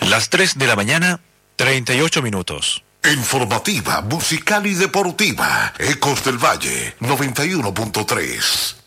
Las 3 de la mañana, 38 minutos. Informativa, musical y deportiva. Ecos del Valle, 91.3.